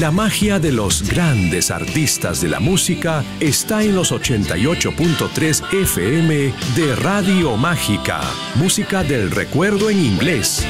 La magia de los grandes artistas de la música está en los 88.3 FM de Radio Mágica. Música del recuerdo en inglés.